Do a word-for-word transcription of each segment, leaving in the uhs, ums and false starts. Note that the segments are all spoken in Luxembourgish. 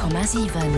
Komma sieben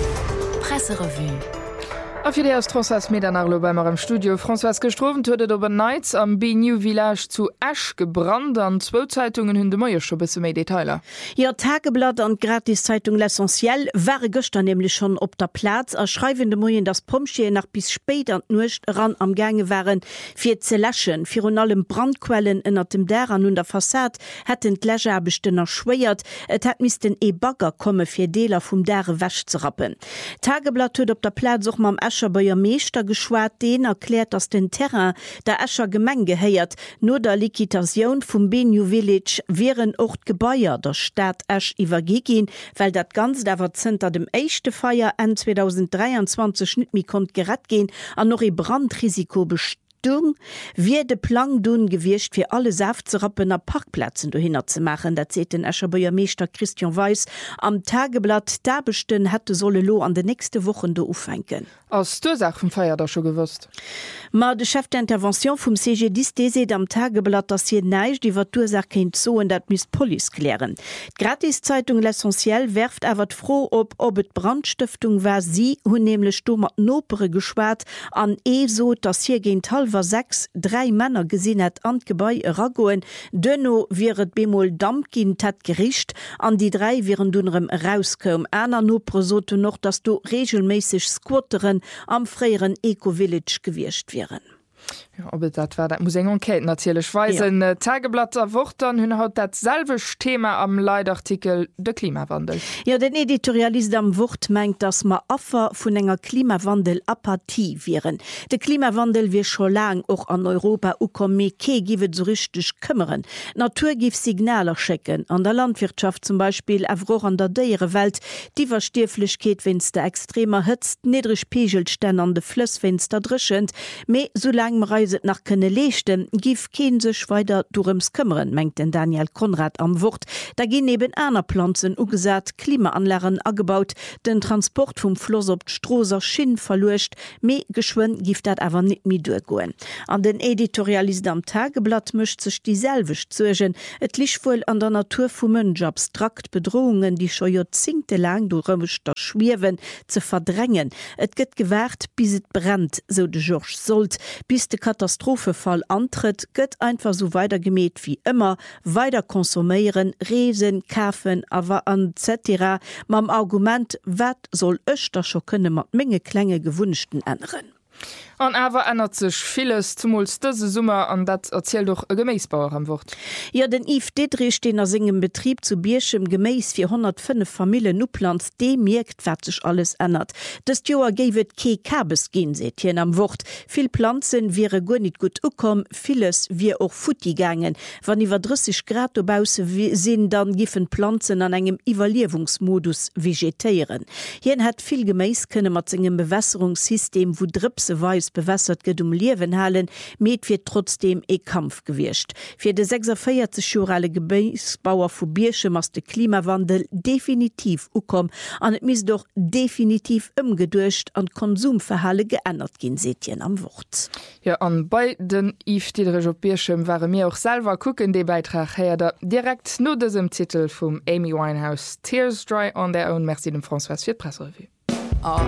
Presserevue. Afir Dé aus François Medernarlo beimer am Studio François gestrowen huet ober Neits am B-New Village zu Asch gebrannt an zwo Zeitungen hunn de Meier scho bis méi Detailer. Ja, Tageblatt an Gratiszeitung L'Essentiel war gëster nämlich schon op der Platz a schreibende Moien das Pomschie nach bis spät an nucht ran am Gange waren fir ze lächen, Fi an allem Brandquellen ënner dem der an hun der Fassad het d Lägerbechten erschwéiert, et hat mis den E-Bagger komme fir Deler vum Dere wäsch ze rappen. Tageblatt huet op der Platz och mam Escher beier Meester geschwaart, den erklärt ass den Terrain der Escher Gemeng geheiert, nur der Liquidation vum B-New Village wären ocht Gebäier der Stadt Esch iwwergegin, weil dat ganz dawer zenter dem eischchte Feier en zwanzig dreiundzwanzig Schnittmi kont gerat gehen an noch e Brandrisiko bestimmt. Dung wie de Plan dun gewircht fir alle Saftzerappener Parkplätzen du hinner zu machen, dat se den Escherbeer Meester Christian Weiss am Tageblatt dabechten hätte solle lo an de nächste Wochen do ufenken. Aus Dursach vum Feier da schon gewusst. Ma de Chef der Intervention vum C G D se am Tageblatt dass hier neisch die wat Dursach kenint zo en dat miss Poli klären. Gratiszeitung L'Essentiel werft awer froh op ob et Brandstiftung war sie hun nämlich stummer nopere geschwart an eso dass hier gen tal war sechs drei Männer gesinn het an Gebäi ragoen dënno wieret bemol Dampgin tat gericht an die drei viren dunnerem rauskom Äner no prosote noch dass du regelmäßig Squatteren am freieren Eco-Village gewircht wären. Ja, aber dat war dat muss eng enquete natürlich weisen ja. Tageblatter Wortern hunn haut dat selvech Thema am Leitartikel de Klimawandel. Ja, den Editorialist am Wort meint, dass ma Affer vun enger Klimawandel Apathie wären. De Klimawandel wie schon lang auch an Europa ukom ke giwet so richtig kümmern. Natur gif Signaler checken an der Landwirtschaft zum Beispiel auch an der deiere Welt die Verstierflichkeit wenns der extremer hëtzt niedrig Pegelstände an de Flüssfenster drischend me so lang Reiset nach kënne lechten, gif ken sech weiter durems kümmern, mengt den Daniel Konrad am Wort. Da gin neben einer Pflanzen ugesat Klimaanlagen agebaut, den Transport vum Floss op d'Stroser Schinn verluecht, me geschwen gift dat awer net mi durchgoen. An den Editorialist am Tageblatt mischt sech dieselwech zugen, et lich wohl an der Natur vu Mënsch abstrakt Bedrohungen, die scho Jahrzehnte lang do römmechter schwirwen, ze verdrängen. Et gëtt gewährt, bis et brennt, so de George Solt, bis de Katastrophefall antritt, gëtt einfach so weiter gemäht wie immer, weiter konsumieren, Resen, Kafen, aber an et cetera. Mam Argument, wat soll öchter scho könne mat Menge Klänge gewünschten ändern. An awer ändert sech vieles zumuls dëse Summer an dat erzähl doch e Gemäisbauer am Wort. Ja, den Yves Dietrich, den er singem Betrieb zu Bierschem Gemäis vierhundertfünf Familien Uplands, dem merkt, wat sich alles ändert. Das Joa gewet ke Kabes gehen, seht hier am Wort. Viel Pflanzen wäre gar nicht gut ukom, vieles wir auch futti gangen. Wann iwwer dreißig Grad obause sind, dann giffen Pflanzen an engem Evaluierungsmodus vegetieren. Hier hat viel Gemäis könne mat singem Bewässerungssystem, wo Dripse weiß bewässert get um Liewen halen, met wird trotzdem e Kampf gewircht. Für de sechsundvierzig jurale Gemäisbauer vu Bierschem as de Klimawandel definitiv ukom, an et mis doch definitiv ëmgedurcht an Konsumverhalle geändert gin setien am Wort. Ja, an bei den Yves Dietrich op Bierschem waren mir auch selber gucken de Beitrag her da direkt no desem Titel vum Amy Winehouse Tears Dry on Their Own. Merci dem François fir Presserevue.